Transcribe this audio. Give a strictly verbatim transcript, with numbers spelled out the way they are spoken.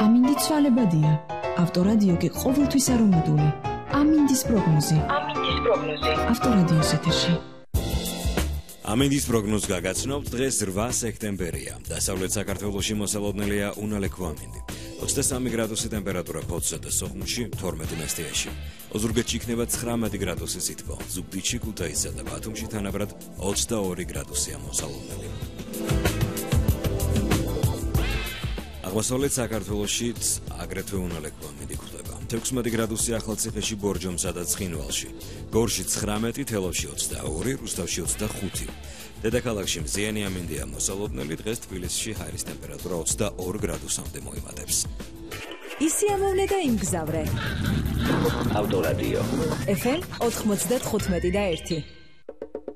ამინდი ცვალებადია. ავტორადიო კი ყოველთვის არომატული. ამინდის პროგნოზი. ამინდის პროგნოზი. ავტორადიოს ეთერში. ამინდის პროგნოზს გაგაცნობთ. დღეს რვა სექტემბერია. დასავლეთ საქართველოში მოსალოდნელია უნალექო ამინდი. ოცდასამი გრადუსი ტემპერატურა ფოთსა და სოხუმში, თორმეტი მესტიაში. ოზურგეთში იქნება ცხრამეტი გრადუსი სითბო, ზუგდიდში, ქუთაისსა და ბათუმში თანაბრად ოცდაორი გრადუსია მოსალოდნელი. აღმოსავლეთ საქართველოშიც აგრეთვე უნალექო ამინდი გვხვდება. თექვსმეტი გრადუსი ახალციხეში, ბორჯომსა და ცხინვალში. გორში ცხრამეტი, თელავში ოცდაორი, რუსთავში ოცდახუთი. დედაქალაქში მზიანი ამინდია მოსალოდნელი, დღეს თბილისში ჰაერის ტემპერატურა ოცდაორ გრადუსამდე მოიმატებს. ისი ამოვნე და იმგზავრე. ავტორადიო. ეფ ემ ოთხმოცდათხუთმეტი და ერთი.